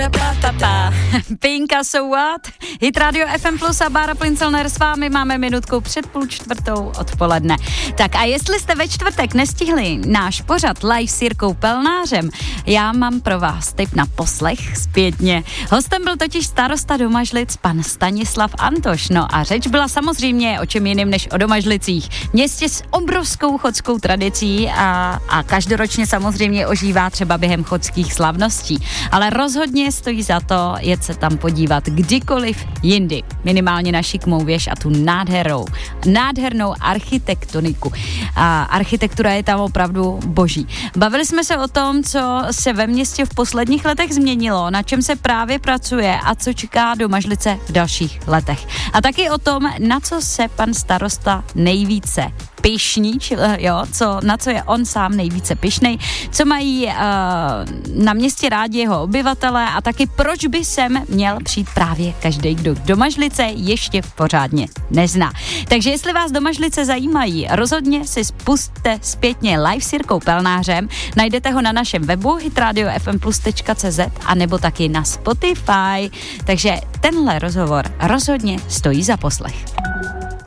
Pinka So What? Hit Radio FM Plus a Bára Plincelner s vámi, máme minutku před 3:30 odpoledne. Tak a jestli jste ve čtvrtek nestihli náš pořad live s Jirkou Pelnářem, já mám pro vás tip na poslech zpětně. Hostem byl totiž starosta Domažlic pan Stanislav Antoš. No a řeč byla samozřejmě o čem jiným než o Domažlicích. Městě s obrovskou chodskou tradicí a každoročně samozřejmě ožívá třeba během chodských slavností. Ale rozhodně stojí za to jet se tam podívat kdykoliv jindy. Minimálně na šikmou věž a tu nádhernou architektoniku. A architektura je tam opravdu boží. Bavili jsme se o tom, co se ve městě v posledních letech změnilo, na čem se právě pracuje a co čeká Domažlice v dalších letech. A taky o tom, na co se pan starosta nejvíce pyšní, na co je on sám nejvíce pyšnej, co mají na městě rádi jeho obyvatelé a taky proč by sem měl přijít právě každý, kdo Domažlice ještě pořádně nezná. Takže jestli vás Domažlice zajímají, rozhodně si spusťte zpětně live s Jirkou Pelnářem, najdete ho na našem webu hitradiofmplus.cz a nebo taky na Spotify, takže tenhle rozhovor rozhodně stojí za poslech.